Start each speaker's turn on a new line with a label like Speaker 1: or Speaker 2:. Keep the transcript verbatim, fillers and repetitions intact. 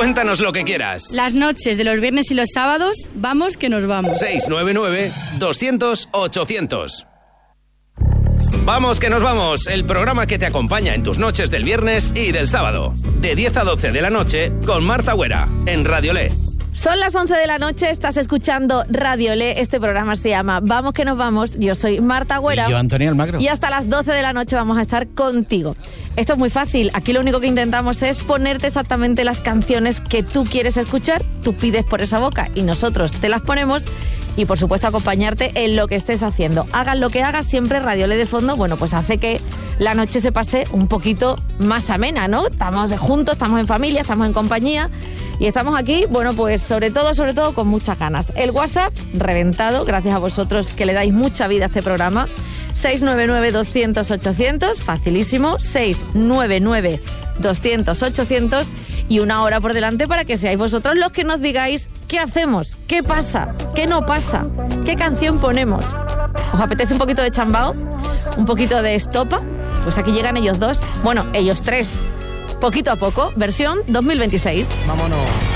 Speaker 1: Cuéntanos lo que quieras.
Speaker 2: Las noches de los viernes y los sábados, vamos que nos vamos.
Speaker 1: seis nueve nueve, doscientos, ochocientos. Vamos que nos vamos, el programa que te acompaña en tus noches del viernes y del sábado. De diez a doce de la noche con Marta Güera, en Radiolé.
Speaker 3: Son las once de la noche, estás escuchando Radiolé, este programa se llama Vamos que nos vamos, yo soy Marta Güera.
Speaker 4: Y yo, Antonio Almagro.
Speaker 3: Y hasta las doce de la noche vamos a estar contigo. Esto es muy fácil, aquí lo único que intentamos es ponerte exactamente las canciones que tú quieres escuchar, tú pides por esa boca y nosotros te las ponemos y por supuesto acompañarte en lo que estés haciendo. Hagas lo que hagas, siempre Radiolé de fondo, bueno, pues hace que la noche se pase un poquito más amena, ¿no? Estamos juntos, estamos en familia, estamos en compañía y estamos aquí, bueno, pues sobre todo, sobre todo con muchas ganas. El WhatsApp reventado, gracias a vosotros que le dais mucha vida a este programa. seis nueve nueve, doscientos, ochocientos, facilísimo, seis nueve nueve, doscientos, ochocientos y una hora por delante para que seáis vosotros los que nos digáis qué hacemos, qué pasa, qué no pasa, qué canción ponemos. ¿Os apetece un poquito de chambao? ¿Un poquito de estopa? Pues aquí llegan ellos dos, bueno, ellos tres, poquito a poco, versión dos mil veintiséis.
Speaker 4: Vámonos.